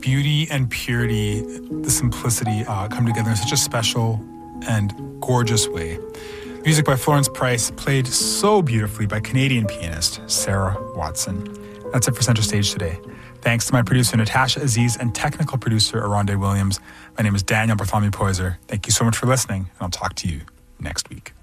beauty and purity, the simplicity come together in such a special and gorgeous way. Music by Florence Price, played so beautifully by Canadian pianist Sarah Watson. That's it for Center Stage today. Thanks to my producer Natasha Aziz and technical producer Aronde Williams. My name is Daniel Bartholomew Poyser. Thank you so much for listening, and I'll talk to you next week.